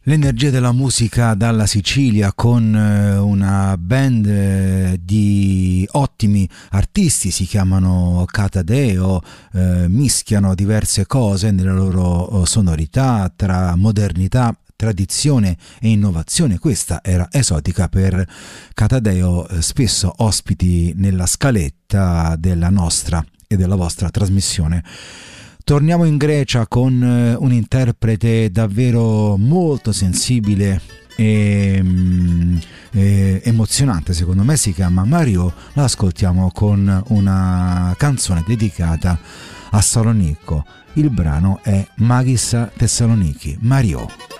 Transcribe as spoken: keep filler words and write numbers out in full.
L'energia della musica dalla Sicilia con una band di ottimi artisti, si chiamano Catadeo, eh, mischiano diverse cose nella loro sonorità tra modernità, tradizione e innovazione. Questa era esotica per Catadeo, spesso ospiti nella scaletta della nostra e della vostra trasmissione. Torniamo in Grecia con un interprete davvero molto sensibile e, e emozionante, secondo me, si chiama Mario. La ascoltiamo con una canzone dedicata a Salonicco. Il brano è Magis Thessaloniki. Mario.